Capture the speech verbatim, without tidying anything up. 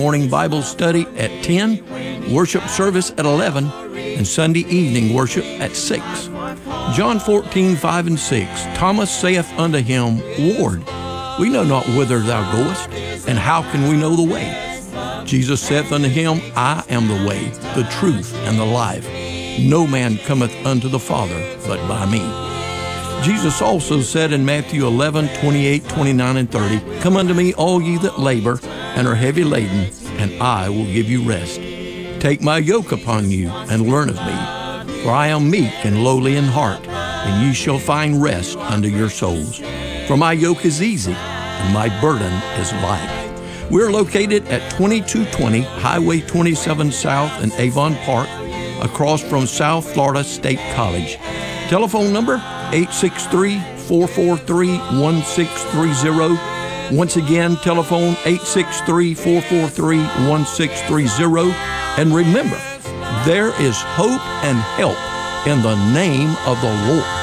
Morning Bible study at ten, worship service at eleven, and Sunday evening worship at six. John fourteen, five and six, Thomas saith unto him, Lord, we know not whither thou goest, and how can we know the way? Jesus saith unto him, I am the way, the truth, and the life. No man cometh unto the Father but by me. Jesus also said in Matthew eleven, twenty-eight, twenty-nine, and thirty, Come unto me, all ye that labor and are heavy laden, and I will give you rest. Take my yoke upon you, and learn of me, for I am meek and lowly in heart, and ye shall find rest unto your souls. For my yoke is easy, and my burden is light. We're located at twenty-two twenty Highway twenty-seven South in Avon Park, across from South Florida State College. Telephone number eight six three, four four three, one six three zero. Once again, telephone eight six three, four four three, one six three zero. And remember, there is hope and help in the name of the Lord.